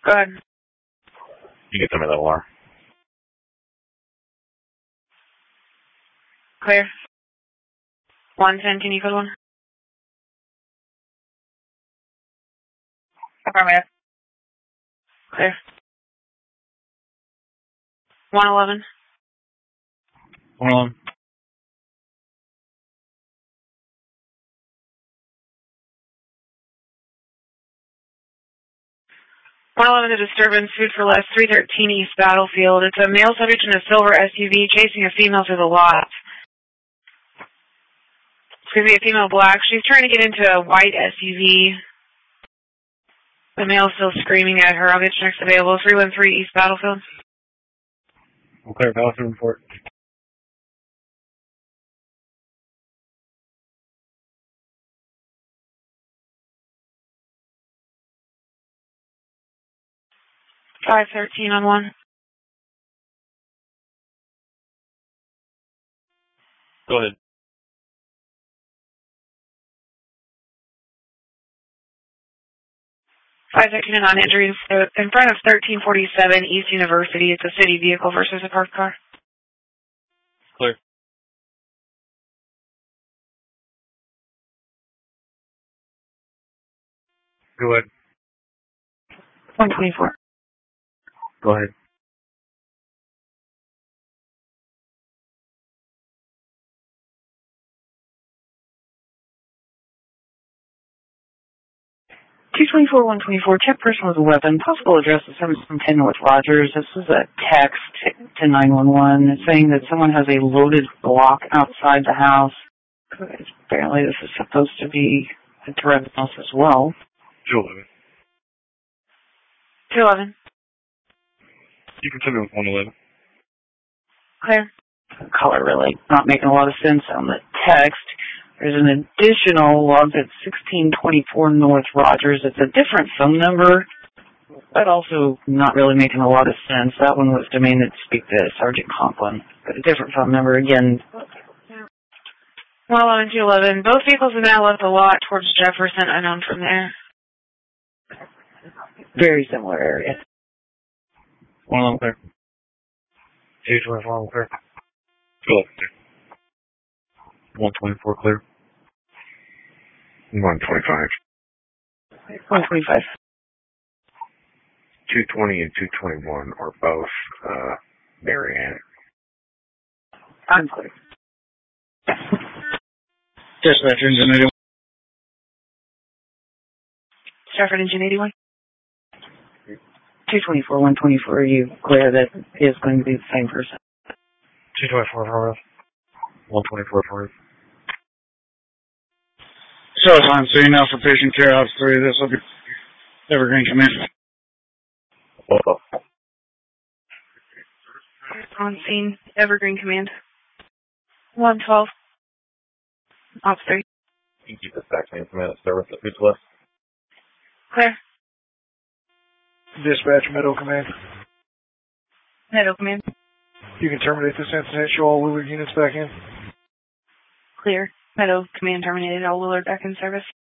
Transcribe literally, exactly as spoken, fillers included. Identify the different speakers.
Speaker 1: Go ahead.
Speaker 2: You get them at L R.
Speaker 1: Clear. one ten, can you code one? Affirmative. Clear. one eleven.
Speaker 2: one eleven.
Speaker 1: one eleven, a disturbance, food for less, three thirteen East Battlefield. It's a male subject in a silver S U V chasing a female through the lot. It's going to be a female black. She's trying to get into a white S U V. The male's still screaming at her. I'll get you next available. three one three East Battlefield.
Speaker 2: We'll clear Battlefield report.
Speaker 1: five thirteen on one.
Speaker 2: Go ahead.
Speaker 1: five thirteen on injuries in front of thirteen forty-seven East University. It's a city vehicle versus a parked car.
Speaker 2: Clear. Go ahead.
Speaker 1: one twenty-four.
Speaker 2: Go ahead.
Speaker 1: two twenty-four, one twenty-four, check person with a weapon. Possible address is seven ten North Rogers. This is a text to nine one one saying that someone has a loaded Glock outside the house. Apparently this is supposed to be a drug house as well.
Speaker 2: two eleven.
Speaker 1: two eleven.
Speaker 2: You can tell me with one eleven.
Speaker 1: Clear. Color really not making a lot of sense on the text. There's an additional log at sixteen twenty-four North Rogers. It's a different phone number, but also not really making a lot of sense. That one was demanded to speak to Sergeant Conklin, but a different phone number again. one eleven, two eleven. Both vehicles have now left the lot towards Jefferson, unknown from there. Very similar area.
Speaker 2: one eleven clear. two twenty-four clear. two eleven clear. one twenty-four clear. one twenty-five.
Speaker 1: one twenty-five.
Speaker 2: two twenty and two twenty-one are both, uh, Marianne.
Speaker 1: I'm clear.
Speaker 2: Dispatch engine eighty-one.
Speaker 1: Stratford engine eighty-one. two twenty-four, one twenty-four, are you clear that is going to be the same person?
Speaker 2: two twenty-four for one twenty-four for So I'm seeing now for patient care ops three. This will be Evergreen Command. Oh.
Speaker 1: On scene, Evergreen Command. one twelve. Ops three.
Speaker 2: You can keep this back to command at service at Foods West.
Speaker 1: Clear.
Speaker 3: Dispatch, Meadow Command.
Speaker 1: Meadow Command.
Speaker 3: You can terminate this incident. Show all Willard units back in.
Speaker 1: Clear. Meadow Command terminated. All Willard back in service.